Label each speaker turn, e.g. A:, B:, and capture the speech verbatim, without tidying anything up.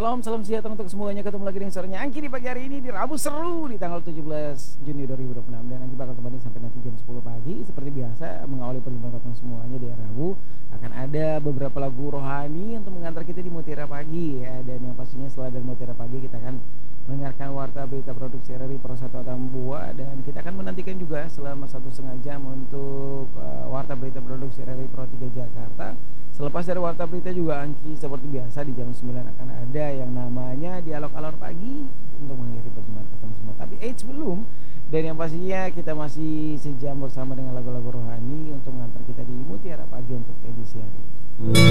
A: Salam, salam sejahtera untuk semuanya. Ketemu lagi dengan suaranya Angki di pagi hari ini di Rabu Seru di tanggal tujuh belas Juni dua ribu dua puluh enam. Dan Angki bakal temani sampai nanti jam sepuluh pagi. Seperti biasa mengawali perjumpaan kita semuanya di hari Rabu akan ada beberapa lagu rohani untuk mengantar kita di Mutiara Pagi ya. Dan yang pastinya setelah dari Mutiara Pagi kita akan mendengarkan warta berita produksi R R I Pro satu Atambua. Dan kita akan menantikan juga selama satu setengah jam untuk uh, warta berita produksi R R I Pro tiga Jakarta. Selepas dari warta berita juga Angki seperti biasa di jam sembilan akan ada yang namanya dialog alor pagi untuk mengakhiri perjumpaan kita semua. Tapi eits belum. Dan yang pastinya kita masih sejam bersama dengan lagu-lagu rohani untuk mengantar kita di Mutiara Pagi untuk edisi hari ini.